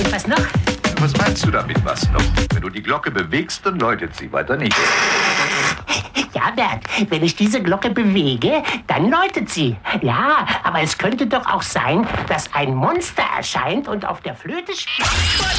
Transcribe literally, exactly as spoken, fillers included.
Und was noch? Was meinst du damit, was noch? Wenn du die Glocke bewegst, dann läutet sie, weiter nicht. Ja, Bert, wenn ich diese Glocke bewege, dann läutet sie. Ja, aber es könnte doch auch sein, dass ein Monster erscheint und auf der Flöte spielt.